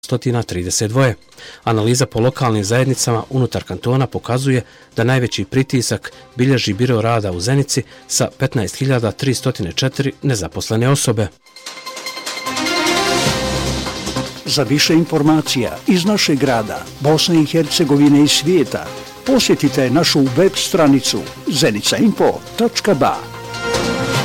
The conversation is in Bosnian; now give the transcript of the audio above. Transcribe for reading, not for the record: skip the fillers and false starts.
132. Analiza po lokalnim zajednicama unutar kantona pokazuje da najveći pritisak bilježi Biro rada u Zenici sa 15.304 nezaposlene osobe. Za više informacija iz našeg grada, Bosne i Hercegovine i svijeta, posjetite našu web stranicu zenica.info.ba.